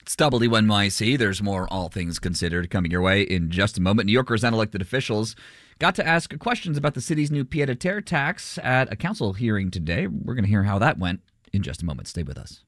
It's WNYC. There's more All Things Considered coming your way in just a moment. New Yorkers and elected officials got to ask questions about the city's new pied-à-terre tax at a council hearing today. We're going to hear how that went in just a moment. Stay with us.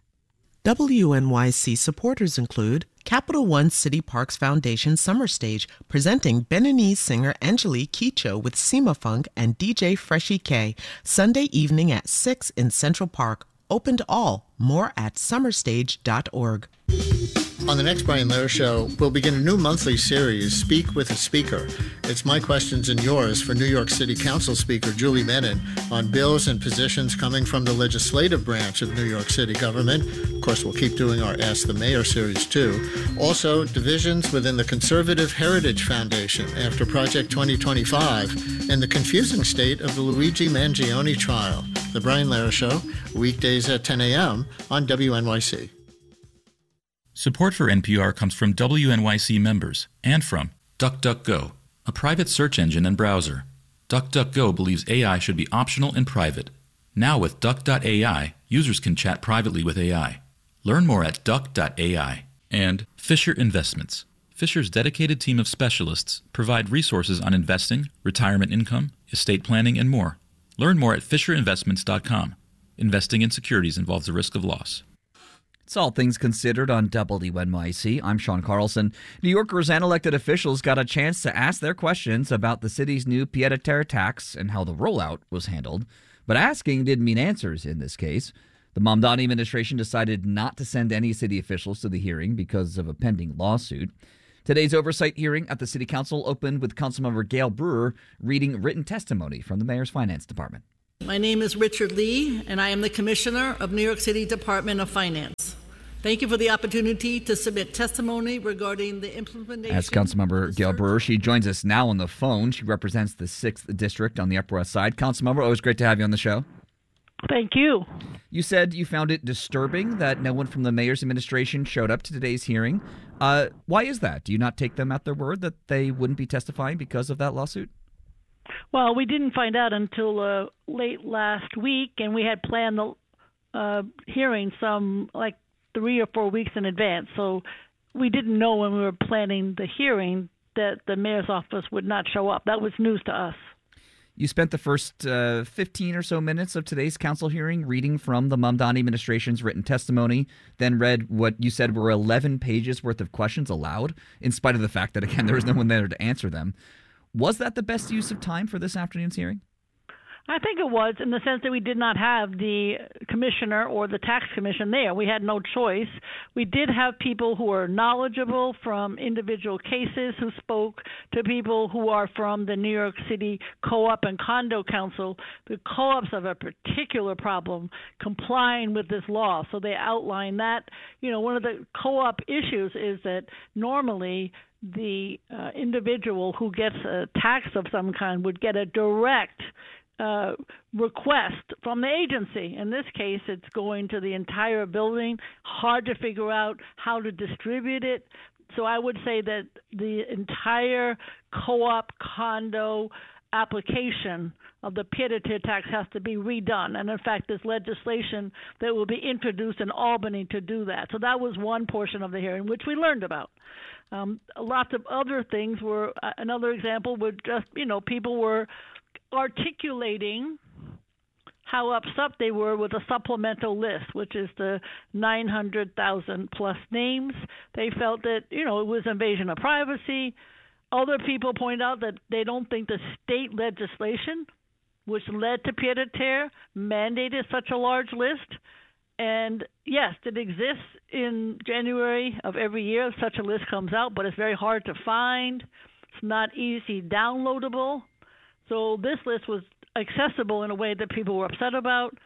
WNYC supporters include Capital One City Parks Foundation Summer Stage, presenting Beninese singer Angelique Kidjo with Sima Funk and DJ Freshie K, Sunday evening at 6 in Central Park. Open to all. More at summerstage.org. On the next Brian Lehrer Show, we'll begin a new monthly series, Speak with a Speaker. It's my questions and yours for New York City Council Speaker Julie Menin on bills and positions coming from the legislative branch of New York City government. Of course, we'll keep doing our Ask the Mayor series, too. Also, divisions within the Conservative Heritage Foundation after Project 2025 and the confusing state of the Luigi Mangione trial. The Brian Lehrer Show, weekdays at 10 a.m. on WNYC. Support for NPR comes from WNYC members and from DuckDuckGo, a private search engine and browser. DuckDuckGo believes AI should be optional and private. Now with Duck.ai, users can chat privately with AI. Learn more at Duck.ai. And Fisher Investments. Fisher's dedicated team of specialists provide resources on investing, retirement income, estate planning, and more. Learn more at FisherInvestments.com. Investing in securities involves the risk of loss. It's All Things Considered on WNYC. I'm Sean Carlson. New Yorkers and elected officials got a chance to ask their questions about the city's new pied-à-terre tax and how the rollout was handled. But asking didn't mean answers in this case. The Mamdani administration decided not to send any city officials to the hearing because of a pending lawsuit. Today's oversight hearing at the city council opened with Councilmember Gail Brewer reading written testimony from the mayor's finance department. My name is Richard Lee, and I am the Commissioner of New York City Department of Finance. Thank you for the opportunity to submit testimony regarding the implementation. As Councilmember Gail Brewer, she joins us now on the phone. She represents the 6th District on the Upper West Side. Councilmember, always great to have you on the show. Thank you. You said you found it disturbing that no one from the mayor's administration showed up to today's hearing. Why is that? Do you not take them at their word that they wouldn't be testifying because of that lawsuit? Well, we didn't find out until late last week, and we had planned the hearing some 3 or 4 weeks in advance. So we didn't know when we were planning the hearing that the mayor's office would not show up. That was news to us. You spent the first 15 or so minutes of today's council hearing reading from the Mamdani administration's written testimony, then read what you said were 11 pages worth of questions aloud, in spite of the fact that, again, there was no one there to answer them. Was that the best use of time for this afternoon's hearing? I think it was, in the sense that we did not have the commissioner or the tax commission there. We had no choice. We did have people who are knowledgeable from individual cases who spoke to people who are from the New York City Co-op and Condo Council. The co-ops have a particular problem complying with this law, so they outline that. You know, one of the co-op issues is that normally the individual who gets a tax of some kind would get a direct request from the agency. In this case, it's going to the entire building. Hard to figure out how to distribute it. So I would say that the entire co-op condo application of the pied-à-terre tax has to be redone. And in fact, there's legislation that will be introduced in Albany to do that. So that was one portion of the hearing, which we learned about. Lots of other things were, another example would just, people were articulating how upset they were with a supplemental list, which is the 900,000 plus names. They felt that, it was invasion of privacy. Other people point out that they don't think the state legislation, which led to pied-à-terre, mandated such a large list. And yes, it exists in January of every year. Such a list comes out, but it's very hard to find. It's not easy downloadable. So this list was accessible in a way that people were upset about.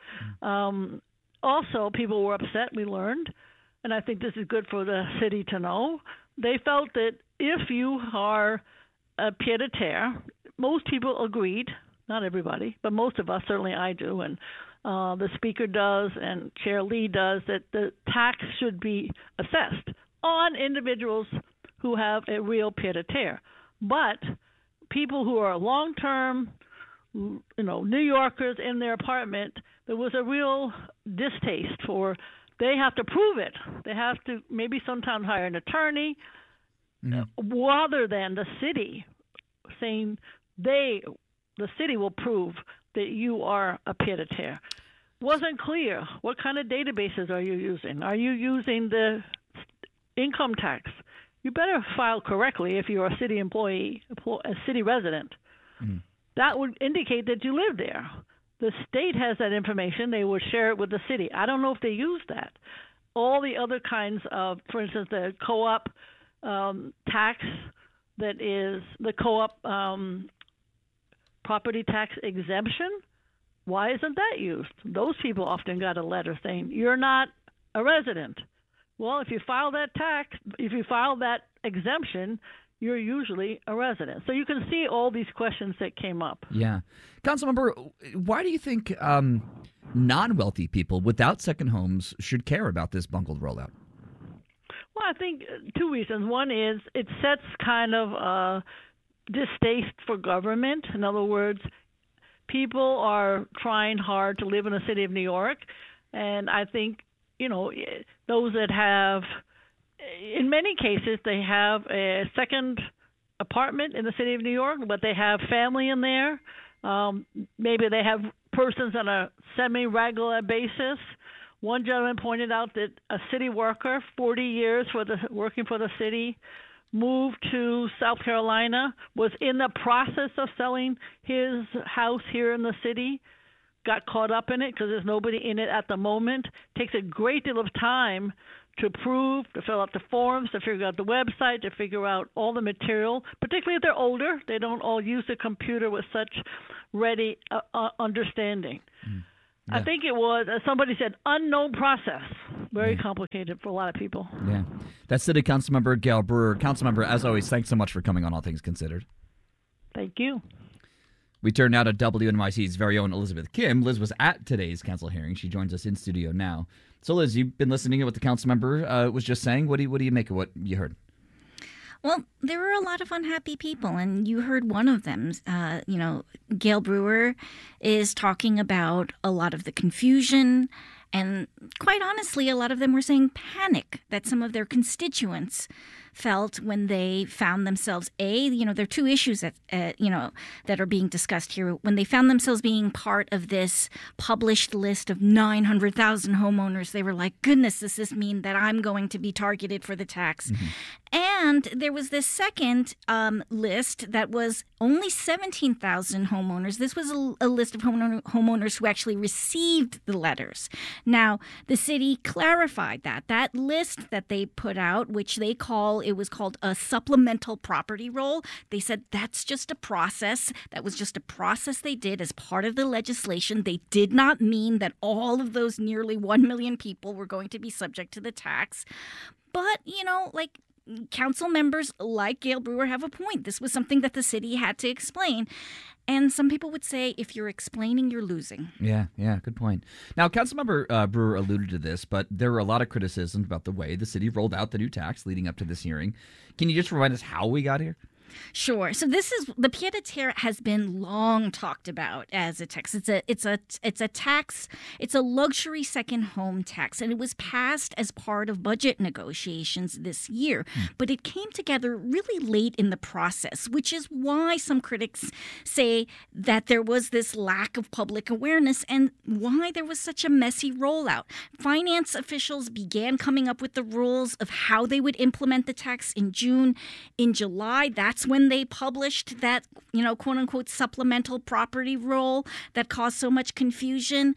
Also, people were upset, we learned, and I think this is good for the city to know. They felt that if you are a pied-à-terre, most people agreed, not everybody, but most of us, certainly I do, and the Speaker does and Chair Lee does, that the tax should be assessed on individuals who have a real pied-à-terre. But people who are long-term, New Yorkers in their apartment, there was a real distaste for they have to prove it. They have to maybe sometimes hire an attorney, rather than the city saying the city will prove that you are a pied-à-terre. Wasn't clear. What kind of databases are you using? Are you using the income tax? You better file correctly if you're a city employee, a city resident. That would indicate that you live there. The state has that information. They would share it with the city. I don't know if they use that. All the other kinds of, for instance, the co-op tax, that is the co-op property tax exemption, why isn't that used? Those people often got a letter saying, you're not a resident. Well, if you file that exemption, you're usually a resident. So you can see all these questions that came up. Yeah. Councilmember, why do you think non-wealthy people without second homes should care about this bungled rollout? Well, I think two reasons. One is it sets kind of a distaste for government. In other words, people are trying hard to live in the city of New York, and I think, those that have, in many cases, they have a second apartment in the city of New York, but they have family in there. Maybe they have persons on a semi-regular basis. One gentleman pointed out that a city worker, 40 years working for the city, moved to South Carolina, was in the process of selling his house here in the city, got caught up in it because there's nobody in it at the moment. Takes a great deal of time to fill out the forms, to figure out the website, to figure out all the material, particularly if they're older. They don't all use the computer with such ready understanding. Yeah. I think it was, somebody said, unknown process. Very complicated for a lot of people. Yeah. That's City Councilmember Gail Brewer. Councilmember, as always, thanks so much for coming on All Things Considered. Thank you. We turn now to WNYC's very own Elizabeth Kim. Liz was at today's council hearing. She joins us in studio now. So, Liz, you've been listening to what the council member was just saying. What do you make of what you heard? Well, there were a lot of unhappy people, and you heard one of them. Gail Brewer is talking about a lot of the confusion, and quite honestly, a lot of them were saying panic that some of their constituents felt when they found themselves, there are two issues that are being discussed here. When they found themselves being part of this published list of 900,000 homeowners, they were like, goodness, does this mean that I'm going to be targeted for the tax? Mm-hmm. And there was this second list that was only 17,000 homeowners. This was a list of homeowners who actually received the letters. Now, the city clarified that list that they put out, which it was called a supplemental property roll. They said that's just a process. That was just a process they did as part of the legislation. They did not mean that all of those nearly 1 million people were going to be subject to the tax. But, council members like Gail Brewer have a point. This was something that the city had to explain. And some people would say, if you're explaining, you're losing. Yeah, good point. Now, Councilmember Brewer alluded to this, but there were a lot of criticisms about the way the city rolled out the new tax leading up to this hearing. Can you just remind us how we got here? Sure. So the pied-à-terre has been long talked about as a tax. It's a tax. It's a luxury second home tax, and it was passed as part of budget negotiations this year. But it came together really late in the process, which is why some critics say that there was this lack of public awareness and why there was such a messy rollout. Finance officials began coming up with the rules of how they would implement the tax in June. In July, that's when they published that, quote unquote, supplemental property roll that caused so much confusion.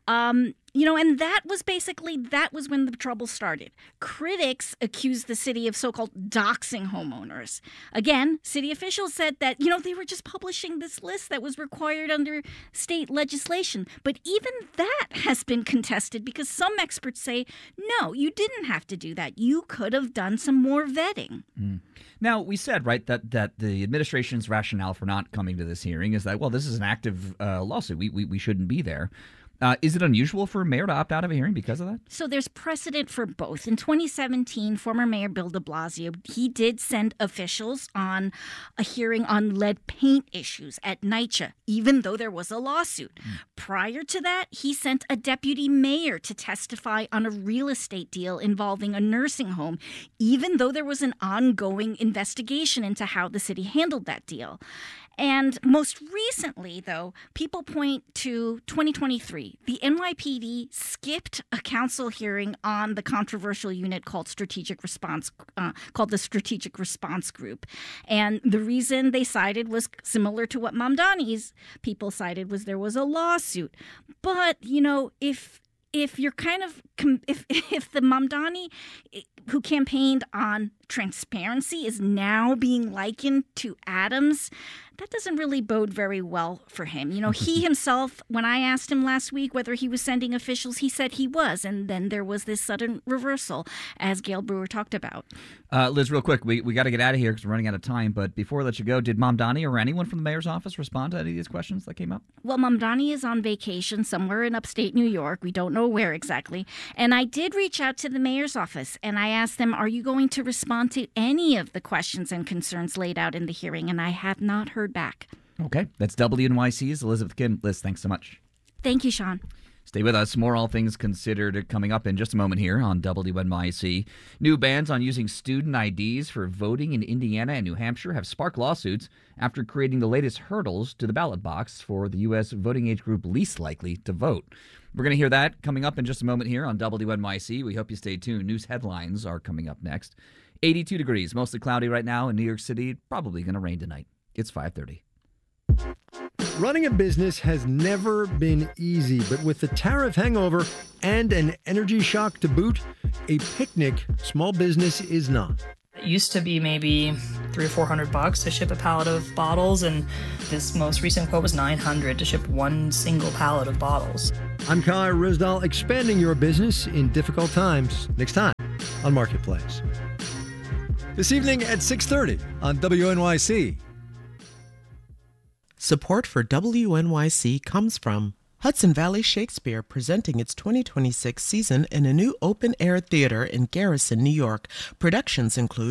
And that was when the trouble started. Critics accused the city of so-called doxing homeowners. Again, city officials said that, they were just publishing this list that was required under state legislation. But even that has been contested because some experts say, no, you didn't have to do that. You could have done some more vetting. Now, we said, right, that the administration's rationale for not coming to this hearing is that, well, this is an active lawsuit. We shouldn't be there. Is it unusual for a mayor to opt out of a hearing because of that? So there's precedent for both. In 2017, former Mayor Bill de Blasio, he did send officials on a hearing on lead paint issues at NYCHA, even though there was a lawsuit. Prior to that, he sent a deputy mayor to testify on a real estate deal involving a nursing home, even though there was an ongoing investigation into how the city handled that deal. And most recently, though, people point to 2023. The NYPD skipped a council hearing on the controversial unit called the Strategic Response Group. And the reason they cited was similar to what Mamdani's people cited, was there was a lawsuit. But, if you're kind of if the Mamdani who campaigned on transparency is now being likened to Adams, that doesn't really bode very well for him. He himself, when I asked him last week whether he was sending officials, he said he was. And then there was this sudden reversal, as Gail Brewer talked about. Liz, real quick, we got to get out of here because we're running out of time. But before I let you go, did Mamdani or anyone from the mayor's office respond to any of these questions that came up? Well, Mamdani is on vacation somewhere in upstate New York. We don't know where exactly. And I did reach out to the mayor's office, and I asked them, are you going to respond to any of the questions and concerns laid out in the hearing? And I have not heard back. Okay. That's WNYC's Elizabeth Kim. Liz, thanks so much. Thank you, Sean. Stay with us. More All Things Considered coming up in just a moment here on WNYC. New bans on using student IDs for voting in Indiana and New Hampshire have sparked lawsuits after creating the latest hurdles to the ballot box for the U.S. voting age group least likely to vote. We're going to hear that coming up in just a moment here on WNYC. We hope you stay tuned. News headlines are coming up next. 82 degrees, mostly cloudy right now in New York City. Probably going to rain tonight. It's 5:30. Running a business has never been easy, but with the tariff hangover and an energy shock to boot, a picnic small business is not. It used to be maybe $300 or $400 to ship a pallet of bottles, and this most recent quote was $900 to ship one single pallet of bottles. I'm Kai Rizdal, expanding your business in difficult times. Next time on Marketplace. This evening at 6:30 on WNYC. Support for WNYC comes from Hudson Valley Shakespeare, presenting its 2026 season in a new open-air theater in Garrison, New York. Productions include